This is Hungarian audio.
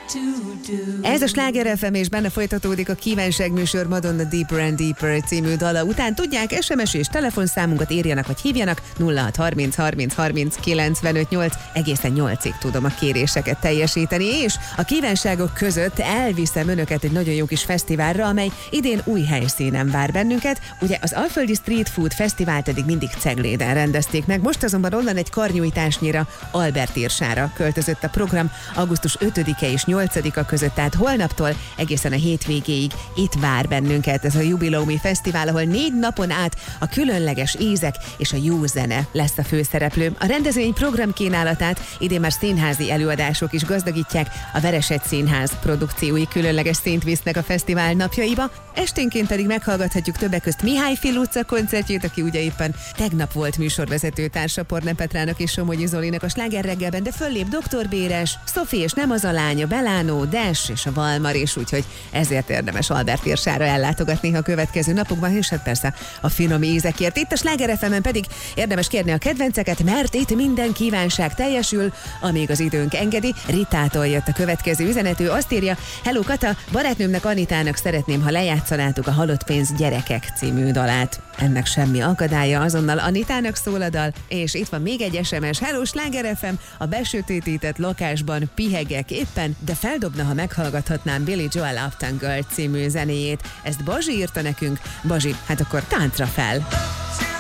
Ez a Sláger FM, és benne folytatódik a kívánságműsor Madonna Deeper and Deeper című dala után. Tudják, SMS és telefonszámunkat írjanak vagy hívjanak 0630 30 30 95 8. Egészen 8-ig tudom a kéréseket teljesíteni, és a kívánságok között elviszem önöket egy nagyon jó kis fesztiválra, amely idén új helyszínen vár bennünket. Ugye az Alföldi Street Food Fesztivált eddig mindig Cegléden rendezték meg, most azonban onnan egy karnyújtásnyira, Albertírsára költözött a program augusztus 5-e és 8-a között, tehát holnaptól egészen a hétvégéig itt vár bennünket ez a jubileumi fesztivál, ahol 4 napon át a különleges ízek és a jó zene lesz a főszereplő. A rendezvény programkínálatát idén már színházi előadások is gazdagítják, a Veresett Színház produkciói különleges színt visznek a fesztivál napjaiba, esténként pedig meghallgathatjuk többek közt Mihály Filutca koncertjét, aki ugye éppen tegnap volt műsorvezető társa Porne Petrának és Somogyi Zolinak a Sláger reggelben, de föllép Dr. Béres, Szofi és Nem az a lánya, Belánó, Des és a Valmar is, úgyhogy ezért érdemes Albertírsára ellátogatni a következő napokban, és hát persze a finom ízekért. Itt a Sláger FM-en pedig érdemes kérni a kedvenceket, mert itt minden kívánság teljesül, amíg az időnk engedi. Ritától jött a következő üzenet, ő azt írja: Hello Kata, barátnőmnek Anitának szeretném, ha lejátszanátok a Halott pénz gyerekek című dalát. Ennek semmi akadálya, azonnal Anitának szól a dal, és itt van még egy SMS. Hello Sláger FM, a besötétített lakásban pihegek éppen, de feldobna, ha meghallgathatnám Billy Joel Uptown Girl című zenéjét. Ezt Bazsi írta nekünk. Bazsi, hát akkor táncra fel!